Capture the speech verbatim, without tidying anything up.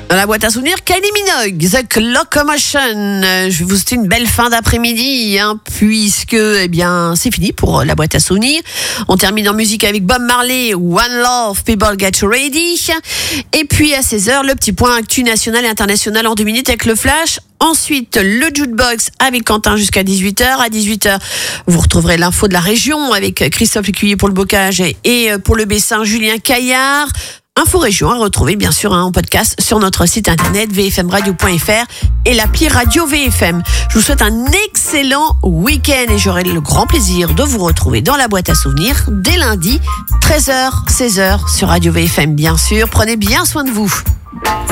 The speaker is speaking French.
Dans la boîte à souvenirs, Kylie Minogue, The Locomotion. Euh, je vais vous souhaiter une belle fin d'après-midi, hein, puisque eh bien, c'est fini pour la boîte à souvenirs. On termine en musique avec Bob Marley, One Love, People Get Ready. Et puis à seize heures, le petit point actu national et international en deux minutes avec le flash. Ensuite, le Jukebox avec Quentin jusqu'à dix-huit heures. À dix-huit heures, vous retrouverez l'info de la région avec Christophe Lécuyer pour le bocage et pour le Bessin, Julien Caillard. Info Région à retrouver bien sûr hein, en podcast sur notre site internet v f m radio point f r et l'appli Radio V F M. Je vous souhaite un excellent week-end et j'aurai le grand plaisir de vous retrouver dans la boîte à souvenirs dès lundi, treize heures, seize heures sur Radio V F M bien sûr. Prenez bien soin de vous.